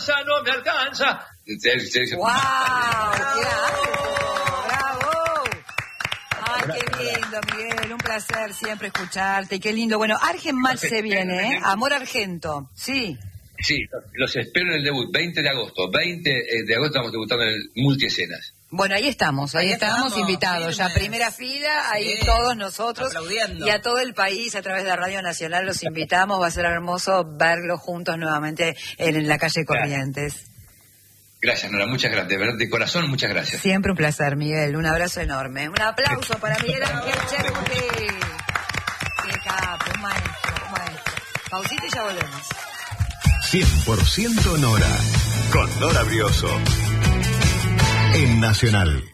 alcanza, no me alcanza. ¡Wow! ¡Bravo! ¡Ay, qué lindo, Miguel! Un placer siempre escucharte. Qué lindo. Bueno, Argen Mal se viene, ¿eh? Amor Argento. Sí. Sí, los espero en el debut, 20 de agosto. 20 de agosto estamos debutando en el Multiescenas. Bueno, ahí estamos invitados, firmes. ya primera fila, ahí todos nosotros aplaudiendo. Y a todo el país a través de Radio Nacional los invitamos, va a ser hermoso verlos juntos nuevamente en la calle Corrientes. Gracias, Nora, muchas gracias, de verdad, de corazón, muchas gracias. Siempre un placer, Miguel, un abrazo enorme. Un aplauso para Miguel Ángel Cherbuti. Qué capo, un maestro. Pausita y ya volvemos. 100% Nora, con Nora Brioso, en Nacional.